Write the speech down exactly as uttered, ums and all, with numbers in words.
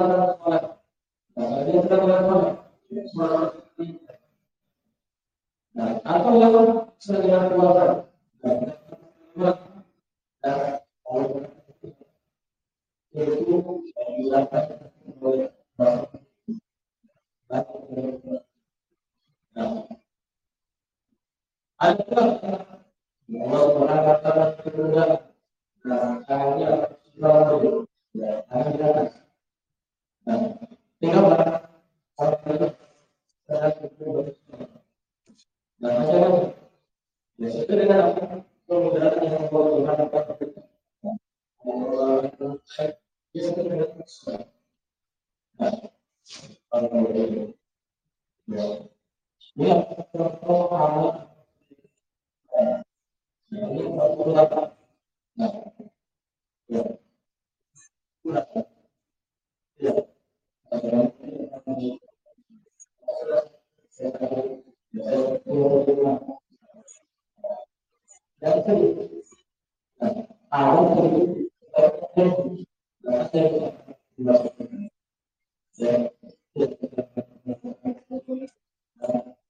Nah, atau yang sedang keluarga. Itu dilakukan oleh ada orang kata kedua, nah, hanya selalu hanya tinggal nah, macam ya itu dengan kemudahan yang Tuhan dapat